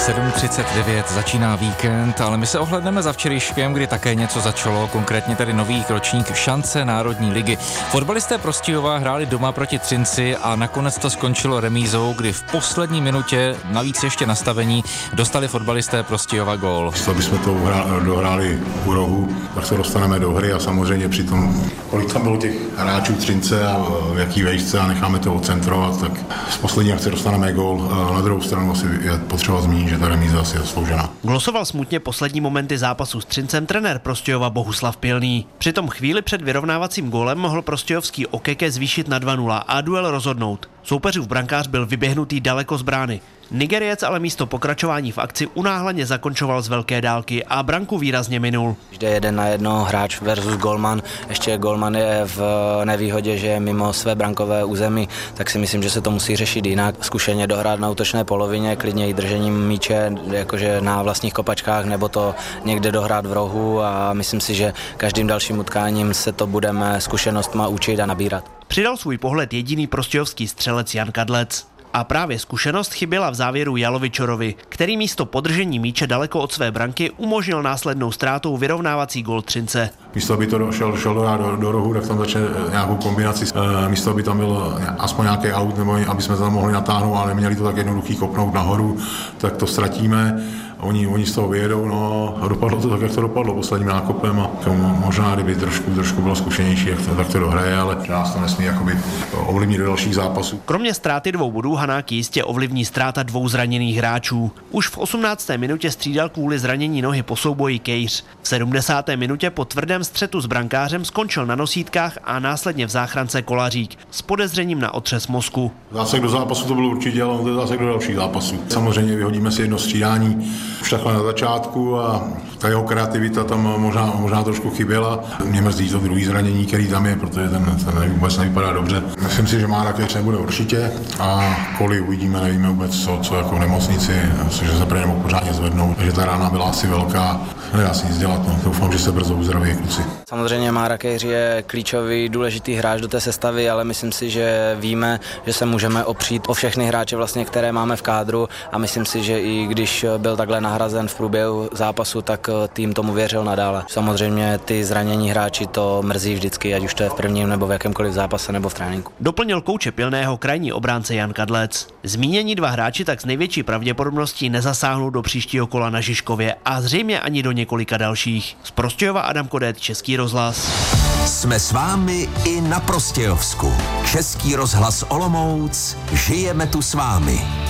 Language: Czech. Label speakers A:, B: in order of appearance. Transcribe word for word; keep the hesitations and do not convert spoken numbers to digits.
A: sedm třicet devět začíná víkend, ale my se ohledneme za včerejškem, kdy také něco začalo, konkrétně tedy nový ročník šance Národní ligy. Fotbalisté Prostějova hráli doma proti Třinci a nakonec to skončilo remízou, kdy v poslední minutě, navíc ještě nastavení, dostali fotbalisté Prostějova gól.
B: Když bychom to dohráli u rohu, tak se dostaneme do hry a samozřejmě při tom, kolik tam bylo těch hráčů Třince a v jaký vejšce a necháme to odcentrovat, tak z poslední akce dostaneme gól. Na druhou stranu asi je potřeba zmínit, že ta remíza asi je zasloužená.
C: Glosoval smutně poslední momenty zápasu s Třincem trenér Prostějova Bohuslav Pilný. Přitom chvíli před vyrovnávacím gólem mohl prostějovský Okeke zvýšit na dva nula a duel rozhodnout. Soupeřův brankář byl vyběhnutý daleko z brány. Nigeriec ale místo pokračování v akci unáhleně zakončoval z velké dálky a branku výrazně minul.
D: Jde jeden na jedno hráč versus golman, ještě golman je v nevýhodě, že je mimo své brankové území, tak si myslím, že se to musí řešit jinak. Zkušeně dohrát na útočné polovině, klidně i držením míče, jakože na vlastních kopačkách, nebo to někde dohrát v rohu a myslím si, že každým dalším utkáním se to budeme zkušenostma učit a nabírat.
C: Přidal svůj pohled jediný prostějovský střelec Jan Kadlec. A právě zkušenost chyběla v závěru Jalovičorovi, který místo podržení míče daleko od své branky umožnil následnou ztrátou vyrovnávací gól Třince.
B: Místo, aby to došel, šel do, do, do rohu, tak tam začne nějakou kombinaci. E, místo, aby tam byl aspoň nějaký aut, nebo aby jsme to tam mohli natáhnout, ale neměli to tak jednoduchý kopnout nahoru, tak to ztratíme. Oni, oni z toho vyjedou, no a dopadlo to tak, jak to dopadlo posledním nákopem a možná, kdyby trošku, trošku bylo zkušenější, jak to, tak to dohraje, ale nás to nesmí jakoby ovlivnit do dalších zápasů.
C: Kromě ztráty dvou bodů Hanáky jistě ovlivní ztráta dvou zraněných hráčů. Už v osmnácté minutě střídal kvůli zranění nohy po souboji Kejř. V sedmdesáté minutě po tvrdém střetu s brankářem skončil na nosítkách a následně v záchrance Kolařík s podezřením na otřes mozku.
B: Zásek do zápasu to byl určitě, ale on to je zásek do dalších zápasů. Samozřejmě vyhodíme si jedno střídání už takhle na začátku a ta jeho kreativita tam možná, možná trošku chyběla. Mě mrzí to druhý zranění, který tam je, protože ten, ten vůbec nevypadá dobře. Myslím si, že Mára Kejř nebude určitě a Koli uvidíme, nevíme vůbec co, co jako v nemocnici, myslím, že se prý nemohl pořádně zvednout, takže ta rána byla asi velká. Nedá se nic dělat, no. Doufám, že se brzo uzdraví kluci.
D: Samozřejmě Mára Kejř je klíčový, důležitý hráč do té sestavy, ale myslím si, že víme, že se můžeme opřít o všechny hráče, vlastně, které máme v kádru a myslím si, že i když byl takhle nahrazen v průběhu zápasu, tak tým tomu věřil nadále. Samozřejmě ty zranění hráči to mrzí vždycky, ať už to je v prvním nebo v jakémkoliv zápase nebo v tréninku.
C: Doplnil kouče Pilného krajní obránce Jan Kadlec. Zmínění dva hráči tak s největší pravděpodobností nezasáhnou do příštího kola na Žižkově a zřejmě ani do několika dalších. Z Prostějova Adam Kodet, Český rozhlas.
E: Jsme s vámi i na Prostějovsku. Český rozhlas Olomouc, žijeme tu s vámi.